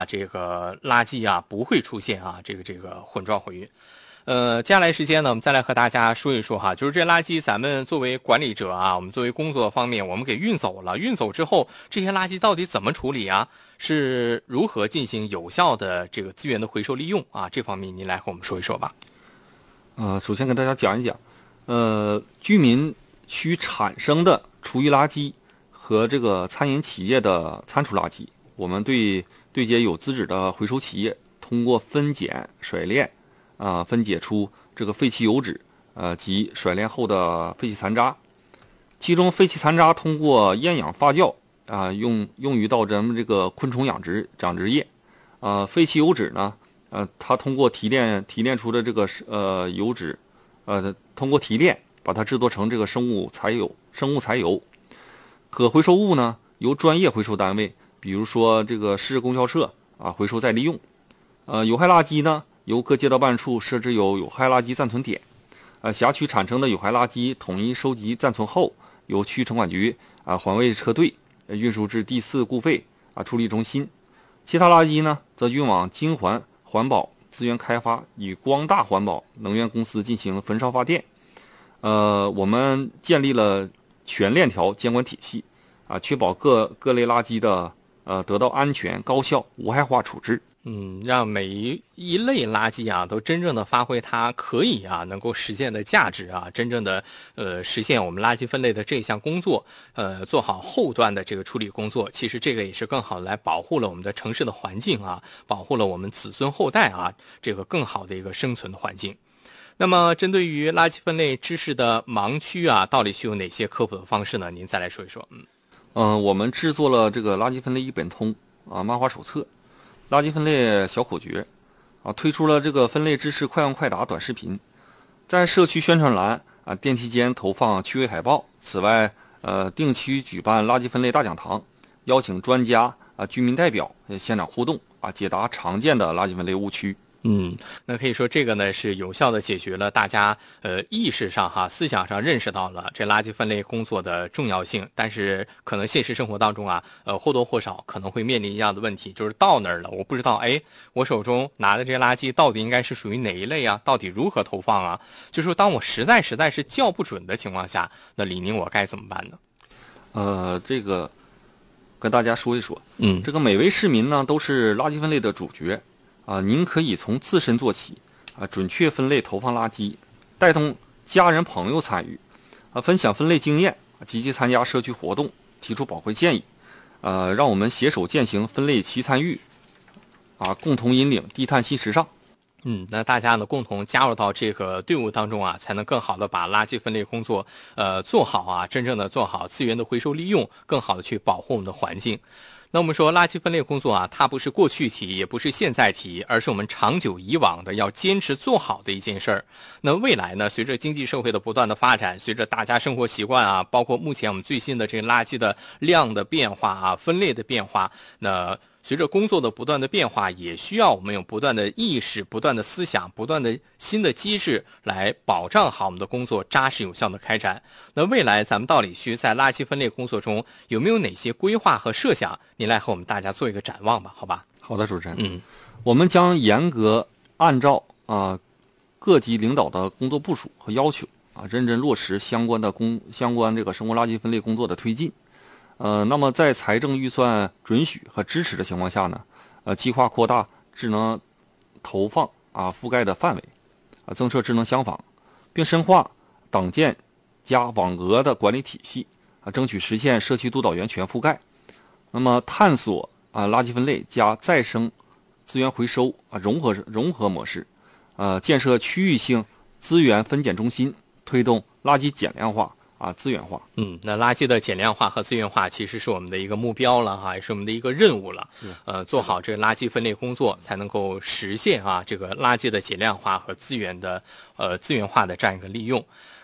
这个垃圾啊不会出现啊这个混状混运。接下来时间呢，我们再来和大家说一说哈，就是这垃圾咱们作为管理者啊，我们作为工作方面，我们给运走了，运走之后这些垃圾到底怎么处理啊？是如何进行有效的这个资源的回收利用啊？这方面您来和我们说一说吧。 首先跟大家讲一讲，居民区产生的厨余垃圾和这个餐饮企业的餐厨垃圾，我们对接有资质的回收企业，通过分拣甩炼分解出这个废弃油脂及甩炼后的废弃残渣，其中废弃残渣通过厌氧发酵用于到咱们这个昆虫养殖长殖业，废弃油脂呢它通过提炼出的这个油脂，通过提炼把它制作成这个生物材油。可回收物呢由专业回收单位，比如说这个市供销社回收再利用。有害垃圾呢由各街道办处设置有害垃圾暂存点，辖区产生的有害垃圾统一收集暂存后，由区城管局环卫车队运输至第4固废处理中心。其他垃圾呢则运往金环环保资源开发与光大环保能源公司进行焚烧发电。我们建立了全链条监管体系确保各类垃圾的得到安全、高效、无害化处置。 让每一类垃圾啊都真正的发挥它可以能够实现的价值真正的实现我们垃圾分类的这项工作，做好后端的这个处理工作。其实这个也是更好的来保护了我们的城市的环境保护了我们子孙后代这个更好的一个生存的环境。那么针对于垃圾分类知识的盲区到底是有哪些科普的方式呢？您再来说一说。 我们制作了这个垃圾分类一本通漫画手册、垃圾分类小口诀推出了这个分类知识快问快答短视频，在社区宣传栏电梯间投放趣味海报。此外定期举办垃圾分类大讲堂，邀请专家居民代表现场互动解答常见的垃圾分类误区。 那可以说这个呢是有效的解决了大家意识上思想上认识到了这垃圾分类工作的重要性，但是可能现实生活当中或多或少可能会面临一样的问题，就是到那儿了我不知道我手中拿的这些垃圾到底应该是属于哪一类到底如何投放就是说当我实在是叫不准的情况下，那李宁我该怎么办呢？这个跟大家说一说，这个每位市民呢都是垃圾分类的主角您可以从自身做起准确分类投放垃圾，带动家人朋友参与分享分类经验，积极参加社区活动，提出宝贵建议让我们携手践行分类齐参与共同引领低碳新时尚。 那大家呢共同加入到这个队伍当中才能更好的把垃圾分类工作做好真正的做好资源的回收利用，更好的去保护我们的环境。那我们说垃圾分类工作它不是过去题，也不是现在题，而是我们长久以往的要坚持做好的一件事儿。那未来呢，随着经济社会的不断的发展，随着大家生活习惯包括目前我们最新的这个垃圾的量的变化分类的变化，那随着工作的不断的变化，也需要我们有不断的意识、不断的思想、不断的新的机制来保障好我们的工作扎实有效的开展。那未来咱们到底需在垃圾分类工作中有没有哪些规划和设想？您来和我们大家做一个展望吧，好吧？ 好的，主持人。我们将严格按照各级领导的工作部署和要求认真落实相关这个生活垃圾分类工作的推进。那么在财政预算准许和支持的情况下呢，计划扩大智能投放覆盖的范围，增设智能厢房，并深化党建加网格的管理体系争取实现社区督导员全覆盖。那么探索垃圾分类加再生资源回收融合模式，建设区域性资源分拣中心，推动垃圾减量化资源化。 那垃圾的减量化和资源化其实是我们的一个目标了也是我们的一个任务了。做好这个垃圾分类工作，才能够实现这个垃圾的减量化和资源化的这样一个利用。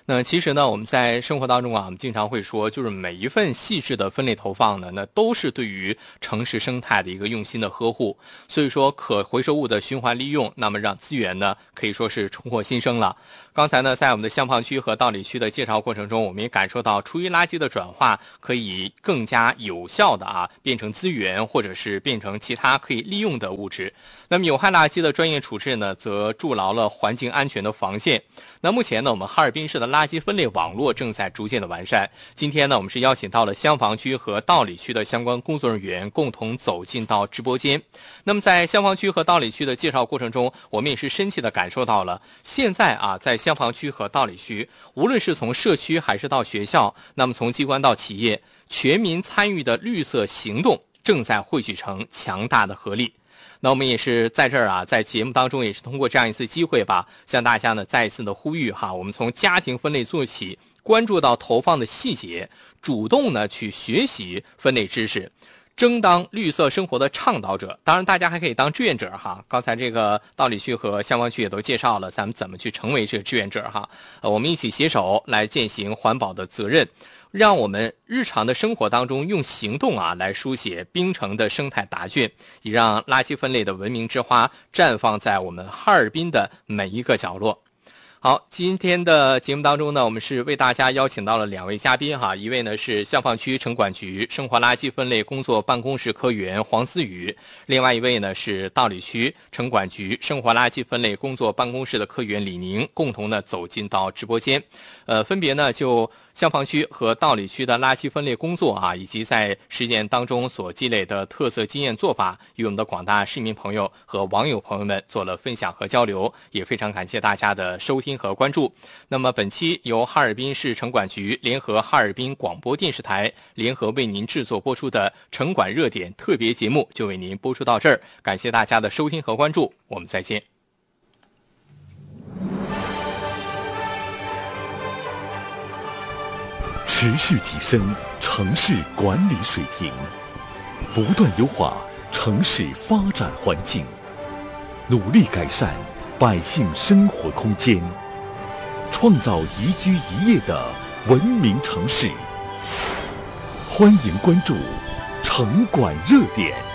那其实呢，我们在生活当中啊，我们经常会说，就是每一份细致的分类投放呢，那都是对于城市生态的一个用心的呵护。所以说，可回收物的循环利用，那么让资源呢，可以说是重获新生了。刚才呢，在我们的香坊区和道里区的介绍过程中，我们也感受到厨余垃圾的转化可以更加有效的变成资源，或者是变成其他可以利用的物质。那么有害垃圾的专业处置呢，则筑牢了环境安全的防线。那目前呢，我们哈尔滨市的垃圾分类网络正在逐渐的完善。今天呢，我们是邀请到了香坊区和道里区的相关工作人员共同走进到直播间。那么在香坊区和道里区的介绍过程中，我们也是深切的感受到了，现在在香坊区和道里区，无论是从社区还是到学校，那么从机关到企业，全民参与的绿色行动正在汇聚成强大的合力。那我们也是在这儿在节目当中也是通过这样一次机会吧，向大家呢再一次的呼吁我们从家庭分类做起，关注到投放的细节，主动呢去学习分类知识，争当绿色生活的倡导者。当然大家还可以当志愿者刚才这个道里区和香坊区也都介绍了咱们怎么去成为这个志愿者我们一起携手来践行环保的责任，让我们日常的生活当中用行动来书写冰城的生态答卷，也让垃圾分类的文明之花绽放在我们哈尔滨的每一个角落。好，今天的节目当中呢，我们是为大家邀请到了两位嘉宾一位呢是香坊区城管局生活垃圾分类工作办公室科员黄思雨，另外一位呢是道里区城管局生活垃圾分类工作办公室的科员李宁，共同呢走进到直播间，分别呢就香坊区和道里区的垃圾分类工作以及在实践当中所积累的特色经验做法，与我们的广大市民朋友和网友朋友们做了分享和交流，也非常感谢大家的收听和关注。那么本期由哈尔滨市城管局联合哈尔滨广播电视台联合为您制作播出的城管热点特别节目就为您播出到这儿，感谢大家的收听和关注，我们再见。 持续提升城市管理水平，不断优化城市发展环境，努力改善百姓生活空间，创造宜居宜业的文明城市。欢迎关注城管热点。